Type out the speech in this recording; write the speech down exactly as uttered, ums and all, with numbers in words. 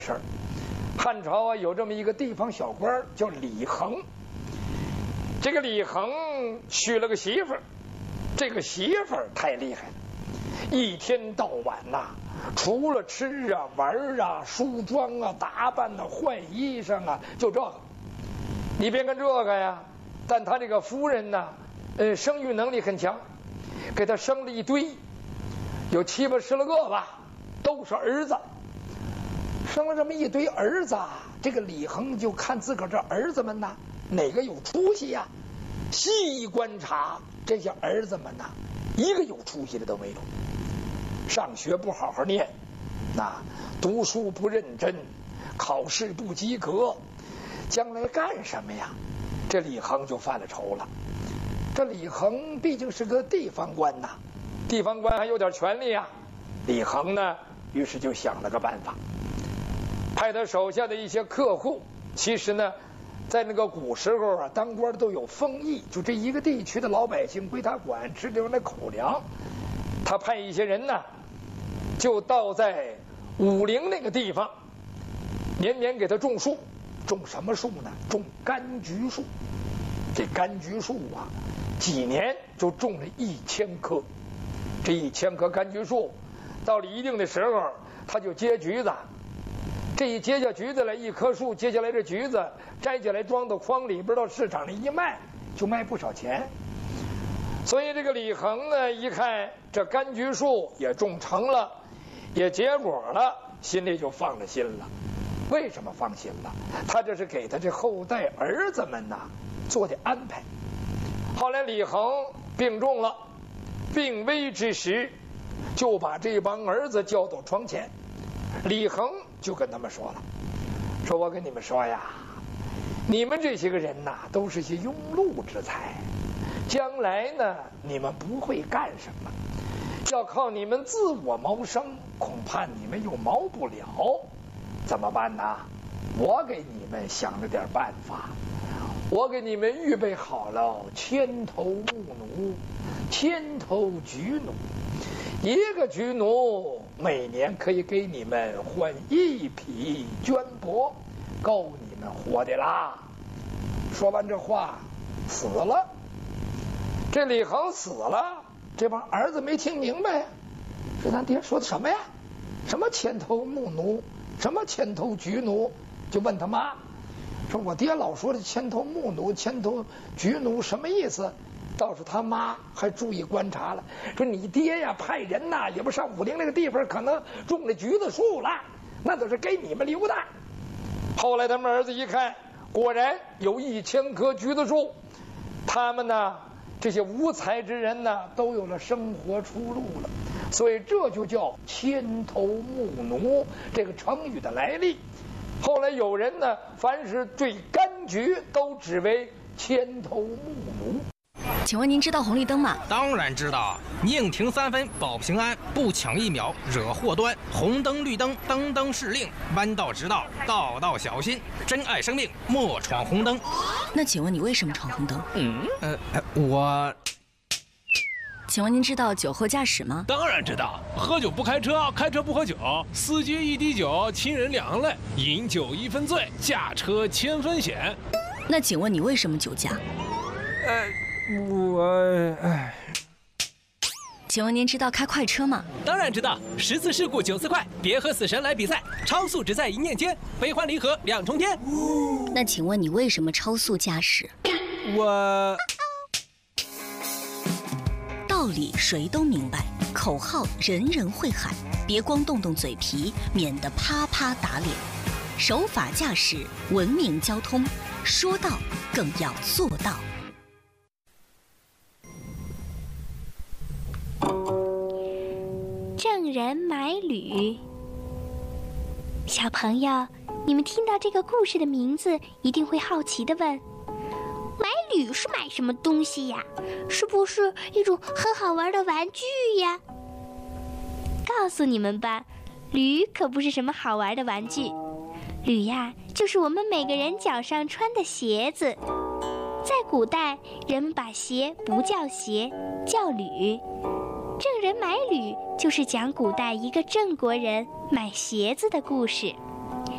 事儿。汉朝啊，有这么一个地方小官叫李恒。这个李恒娶了个媳妇儿，这个媳妇儿太厉害了，一天到晚呐、啊，除了吃啊、玩啊、梳妆啊、打扮啊、换衣裳啊，就这个。你别看这个呀，但他这个夫人呢，呃，生育能力很强，给他生了一堆，有七八十来个吧，都是儿子。生了这么一堆儿子，这个李恒就看自个儿这儿子们呐，哪个有出息呀、啊？细观察这些儿子们呐，一个有出息的都没有。上学不好好念，那读书不认真，考试不及格，将来干什么呀？这李恒就犯了愁了。这李恒毕竟是个地方官呐，地方官还有点权力啊。李恒呢，于是就想了个办法。派他手下的一些客户，其实呢，在那个古时候啊，当官都有封邑，就这一个地区的老百姓归他管，吃这种的口粮。他派一些人呢，就到在武陵那个地方，年年给他种树。种什么树呢？种柑橘树。这柑橘树啊，几年就种了一千棵。这一千棵柑橘树，到了一定的时候，他就结橘子。这一结下橘子来，一棵树接下来这橘子摘下来装到筐里边，到市场里一卖，就卖不少钱。所以这个李恒呢，一看这柑橘树也种成了，也结果了，心里就放了心了。为什么放心了？他这是给他这后代儿子们呐做的安排。后来李恒病重了，病危之时，就把这帮儿子叫到床前。李恒就跟他们说了，说我跟你们说呀，你们这些个人呐，都是些庸碌之才，将来呢，你们不会干什么，要靠你们自我谋生，恐怕你们又谋不了。怎么办呢？我给你们想了点办法，我给你们预备好了千头木奴，千头菊奴。一个菊奴每年可以给你们换一匹绢帛，够你们活的啦。说完这话，死了。这李恒死了，这帮儿子没听明白，这咱爹说的什么呀？什么千头木奴，什么千头菊奴？就问他妈，说我爹老说的千头木奴、千头菊奴什么意思？倒是他妈还注意观察了，说你爹呀派人呐，也不上武陵那个地方，可能种了橘子树了，那都是给你们留的。后来他们儿子一看，果然有一千棵橘子树，他们呢这些无才之人呢都有了生活出路了，所以这就叫千头木奴这个成语的来历。后来有人呢，凡是对柑橘都指为千头木奴。 请问您知道红绿灯吗？ 当然知道，宁停三分保平安，不抢一秒惹祸端。红灯绿灯灯灯是令，弯道直道道道小心。珍爱生命，莫闯红灯。 那请问你为什么闯红灯？ 嗯，呃，我。 请问您知道酒后驾驶吗？ 当然知道，喝酒不开车，开车不喝酒，司机一滴酒，亲人两泪，饮酒一分醉，驾车千分险。 那请问你为什么酒驾？ 呃。我哎， 请问您知道开快车吗？ 当然知道，十次事故九次快，别和死神来比赛，超速只在一念间，悲欢离合两重天。 那请问你为什么超速驾驶？ 我道理谁都明白，口号人人会喊，别光动动嘴皮，免得啪啪打脸。守法驾驶，文明交通，说到更要做到。 郑人买履。小朋友，你们听到这个故事的名字，一定会好奇地问：买履是买什么东西呀？是不是一种很好玩的玩具呀？告诉你们吧，履可不是什么好玩的玩具，履呀，就是我们每个人脚上穿的鞋子。在古代，人们把鞋不叫鞋，叫履。郑人买履就是讲古代一个郑国人买鞋子的故事。